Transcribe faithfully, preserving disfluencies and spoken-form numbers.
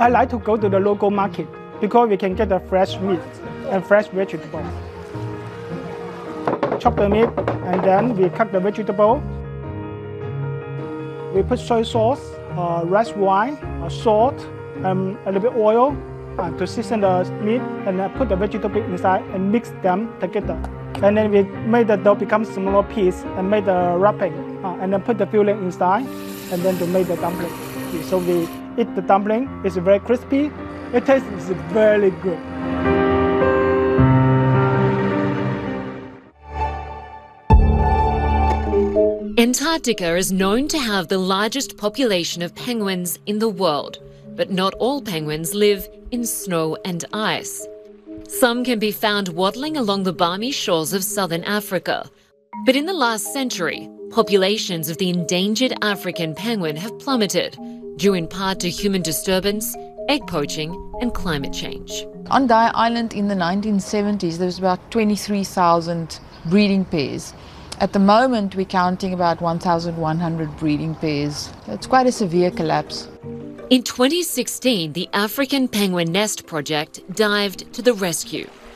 I like to go to the local market because we can get the fresh meat and fresh vegetable. Chop the meat and then we cut the vegetable. We put soy sauce, uh, rice wine, uh, salt, and a little bit oil uh, to season the meat, and then put the vegetable inside and mix them together. And then we made the dough become smaller piece and made the wrapping, uh, and then put the filling inside, and then to make the dumpling. So we eat the dumpling. It's very crispy. It tastes very good. Antarctica is known to have the largest population of penguins in the world, but not all penguins live in snow and ice. Some can be found waddling along the balmy shores of southern Africa. But in the last century, populations of the endangered African penguin have plummeted, due in part to human disturbance, egg poaching and climate change. On Dye Island in the nineteen seventies, there was about twenty-three thousand breeding pairs. At the moment, we're counting about one thousand one hundred breeding pairs. It's quite a severe collapse. In twenty sixteen, the African Penguin Nest Project dived to the rescue.